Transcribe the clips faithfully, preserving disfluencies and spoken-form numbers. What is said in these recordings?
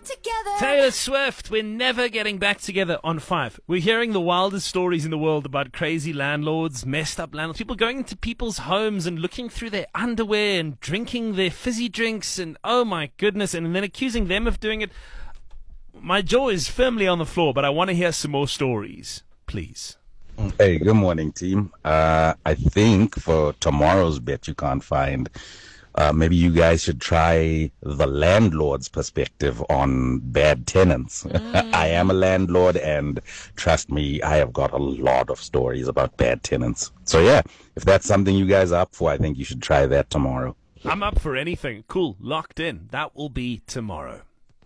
together. Taylor Swift, we're never getting back together on Five. We're hearing the wildest stories in the world about crazy landlords, messed up landlords, people going into people's homes and looking through their underwear and drinking their fizzy drinks and oh my goodness, and then accusing them of doing it. My jaw is firmly on the floor, but I want to hear some more stories, please. Hey, good morning, team. Uh, I think for tomorrow's bet you can't find, uh, maybe you guys should try the landlord's perspective on bad tenants. Mm. I am a landlord, and trust me, I have got a lot of stories about bad tenants. So yeah, if that's something you guys are up for, I think you should try that tomorrow. I'm up for anything. Cool, locked in. That will be tomorrow.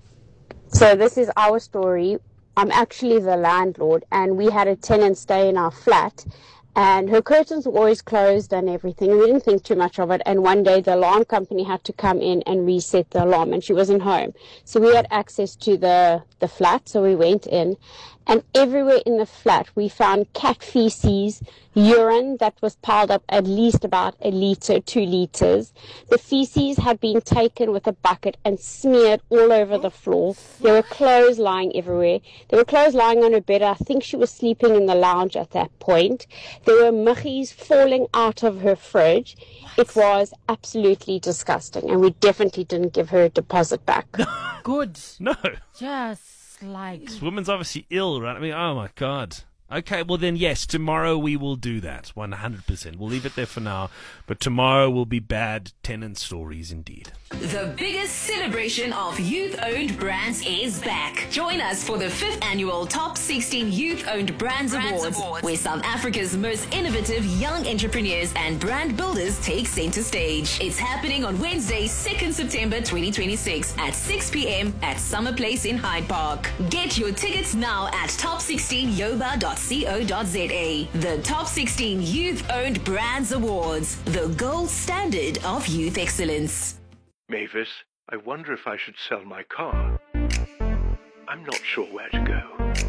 So this is our story. I'm actually the landlord, and we had a tenant stay in our flat, and her curtains were always closed and everything. We didn't think too much of it, and one day the alarm company had to come in and reset the alarm, and she wasn't home. So we had access to the, the flat, so we went in, and everywhere in the flat we found cat feces, urine that was piled up at least about a litre, two litres. The feces had been taken with a bucket and smeared all over the floor. There were clothes lying everywhere. There were clothes lying on her bed. I think she was sleeping in the lounge at that point. There were muggies falling out of her fridge. It was absolutely disgusting, and we definitely didn't give her a deposit back. Good. No. Just like... This woman's obviously ill, right? I mean, oh my God. Okay, well then, yes, tomorrow we will do that, one hundred percent. We'll leave it there for now, but tomorrow will be bad tenant stories indeed. The biggest celebration of youth-owned brands is back. Join us for the fifth annual Top sixteen Youth-Owned Brands, brands Awards, Awards, where South Africa's most innovative young entrepreneurs and brand builders take center stage. It's happening on Wednesday, second September twenty twenty-six at six p.m. at Summer Place in Hyde Park. Get your tickets now at top sixteen yoba dot co dot za. The Top sixteen Youth-Owned Brands Awards, the gold standard of youth excellence. Mavis, I wonder if I should sell my car. I'm not sure where to go.